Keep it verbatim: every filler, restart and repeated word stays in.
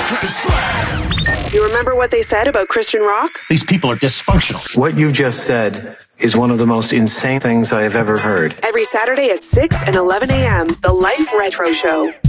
You remember what they said about Christian rock? These people are dysfunctional. What you just said is one of the most insane things I have ever heard. Every Saturday at six and eleven a.m., The Life Retro Show.